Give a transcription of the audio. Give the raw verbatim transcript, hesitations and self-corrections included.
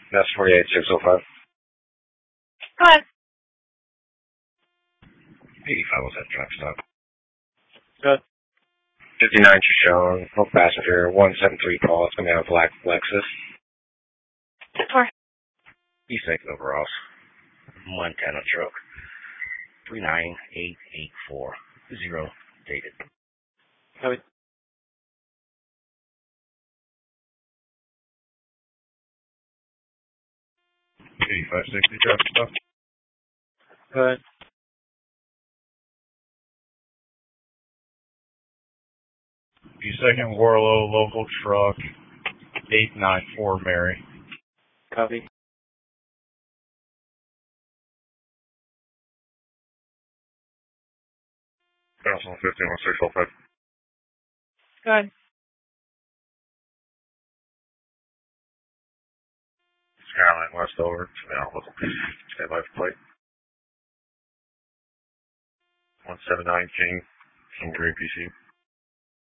That's forty-eight six oh five. Go ahead. eighty-five was that truck stop. Good. fifty-nine Shoshone, no passenger, one seven three call. It's going to have a black Lexus. Four. East Lake overalls. Montana truck. three nine eight eight four zero dated. Copy. eighty-five sixty truck stop. Go ahead. Second Warlow, local truck, eight nine four Mary. Copy. Council fifteen one six oh five. Go ahead. Skyline Westover. Now, stand by for plate. one seven nine King, King Gray P C.